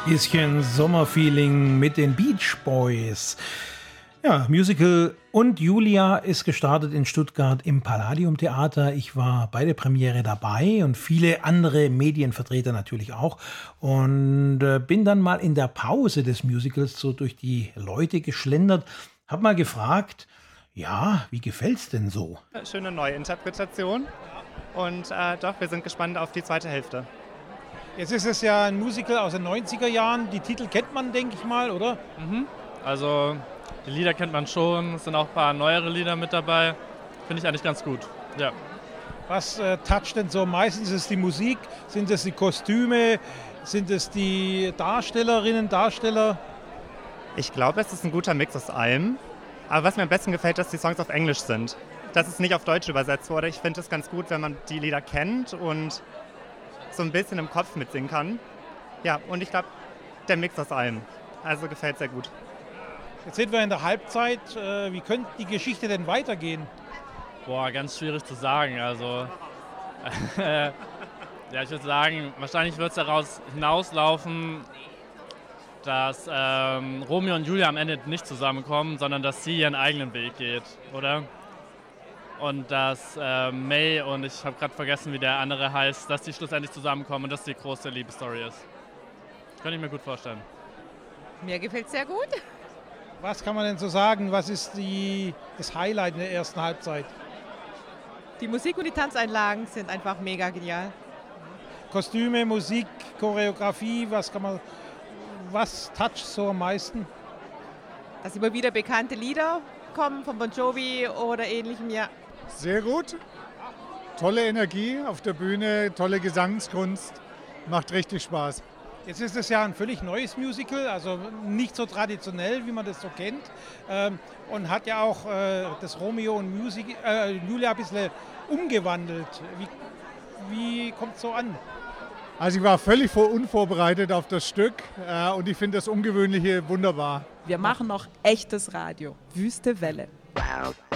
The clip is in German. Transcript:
Bisschen Sommerfeeling mit den Beach Boys. Ja, Musical und Julia ist gestartet in Stuttgart im Palladium Theater. Ich war bei der Premiere dabei und viele andere Medienvertreter natürlich auch. Und bin dann mal in der Pause des Musicals so durch die Leute geschlendert. Hab mal gefragt, ja, wie gefällt's denn so? Schöne Neuinterpretation und doch, wir sind gespannt auf die zweite Hälfte. Jetzt ist es ja ein Musical aus den 90er Jahren. Die Titel kennt man, denke ich mal, oder? Also die Lieder kennt man schon, es sind auch ein paar neuere Lieder mit dabei. Finde ich eigentlich ganz gut. Ja. Was toucht denn so? Meistens ist es die Musik, sind es die Kostüme, sind es die Darstellerinnen, Darsteller? Ich glaube, es ist ein guter Mix aus allem. Aber was mir am besten gefällt, dass die Songs auf Englisch sind. Dass es nicht auf Deutsch übersetzt wurde. Ich finde es ganz gut, wenn man die Lieder kennt und so ein bisschen im Kopf mitsingen kann. Ja, und ich glaube, der Mix aus allem. Also gefällt sehr gut. Jetzt sind wir in der Halbzeit. Wie könnte die Geschichte denn weitergehen? Boah, ganz schwierig zu sagen. Also, ja, ich würde sagen, wahrscheinlich wird es daraus hinauslaufen, dass Romeo und Julia am Ende nicht zusammenkommen, sondern dass sie ihren eigenen Weg geht, oder? Und dass May und ich habe gerade vergessen, wie der andere heißt, dass die schlussendlich zusammenkommen und dass die große Liebesstory ist. Könnte ich mir gut vorstellen. Mir gefällt es sehr gut. Was kann man denn so sagen? Was ist das Highlight in der ersten Halbzeit? Die Musik und die Tanzeinlagen sind einfach mega genial. Kostüme, Musik, Choreografie, was toucht so am meisten? Dass immer wieder bekannte Lieder kommen von Bon Jovi oder ähnlichem, ja. Sehr gut. Tolle Energie auf der Bühne, tolle Gesangskunst. Macht richtig Spaß. Jetzt ist es ja ein völlig neues Musical, also nicht so traditionell, wie man das so kennt. Und hat ja auch das Romeo und Julia ein bisschen umgewandelt. Wie kommt es so an? Also ich war völlig unvorbereitet auf das Stück und ich finde das Ungewöhnliche wunderbar. Wir machen noch echtes Radio. Wüste Welle. Wow.